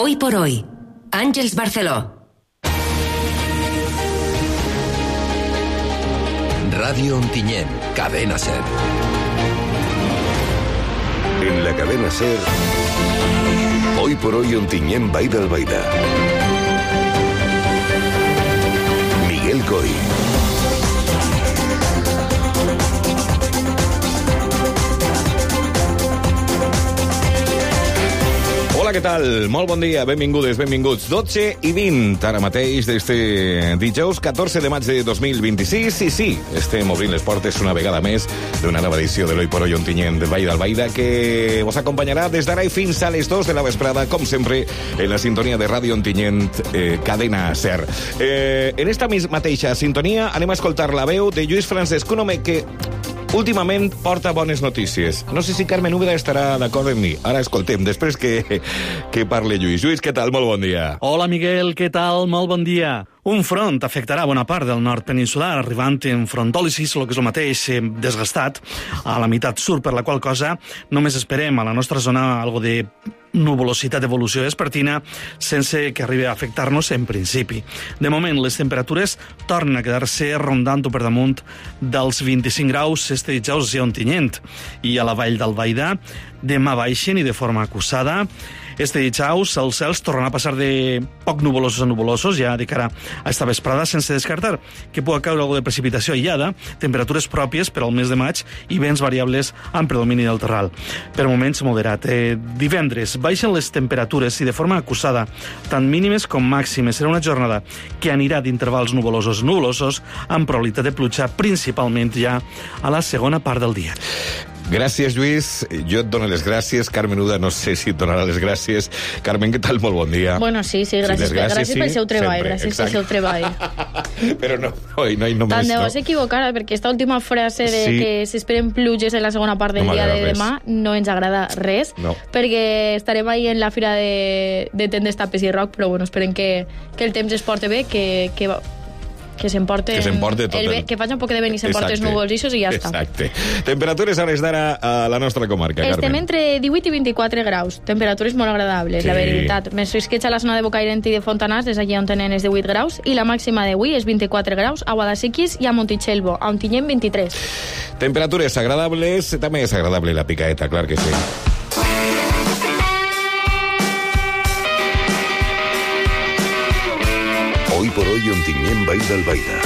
Hoy por hoy, Àngels Barceló. Radio Ontinyent, Cadena Ser. En la Cadena Ser, Hoy por hoy Ontinyent, Vall d'Albaida. Miguel Coy. Hola, què tal? Molt bon dia, benvingudes, benvinguts. 12 i 20, ara mateix, d'este dijous 14 de maig de 2026. I sí, estem obrint les portes una vegada més d'una nova edició de l'Hoy por Hoy Ontinyent de Vall d'Albaida, que vos acompanyarà des d'ara i fins a les 2 de la vesprada, com sempre, en la sintonia de Ràdio Ontinyent, Cadena Ser. En esta mateixa sintonia anem a escoltar la veu de Lluís Francesc, un home que últimament porta bones notícies. No sé si Carmen Úbeda estarà d'acord amb mi. Ara escoltem, després que parle Lluís. Lluís, què tal? Molt bon dia. Hola, Miguel, què tal? Molt bon dia. Un front afectarà bona part del nord peninsular, arribant en frontòlisis, el que és el mateix, desgastat, a la meitat sud, per la qual cosa només esperem a la nostra zona algo de nuvolositat d'evolució vespertina sense que arribi a afectar-nos en principi. De moment, les temperatures tornen a quedar-se rondant per damunt dels 25 graus este dijous a Ontinyent i a la Vall d'Albaida. Demà baixen i de forma acusada. Este dijous els cels tornaran a passar de poc nuvolosos a nuvolosos ja de cara a esta vesprada, sense descartar que pugui caure alguna de precipitació aïllada, temperatures pròpies per al mes de maig i vents variables amb predomini del terral. Per moments moderat. Divendres baixen les temperatures i de forma acusada, tant mínimes com màximes. Serà una jornada que anirà d'intervals nuvolosos amb probabilitat de pluja, principalment ja a la segona part del dia. Gràcies, Lluís. Jo et dono les gràcies. Carmen Úbeda, no sé si et donarà les gràcies. Carmen, què tal? Molt bon dia. Bueno, sí, gràcies pel seu treball. Gràcies pel seu treball. Però no només... Tant de bo s'equivocara, perquè aquesta última frase de que s'esperen pluges en la segona part del dia de demà no ens agrada res, perquè estarem ahí en la fira de tendes, tapes i rock, però bueno, esperem que el temps es porte bé, que s'emporte tot que faci un poc de vent i s'emporte els núvols i ja està. Exacte. Temperatures a les d'ara a la nostra comarca, Carmen. Estem entre 18 i 24 graus. Temperatures molt agradables, la veritat. Més fresquets a la zona de Bocairent i de Fontanars, és allí on tenen és de 8 graus, i la màxima d'avui és 24 graus a Guadasséquies i a Montitxelvo, a Ontinyent 23. Temperatures agradables, també és agradable la picaeta, clar que sí. Hoy por hoy Ontinyent, Vall d'Albaida.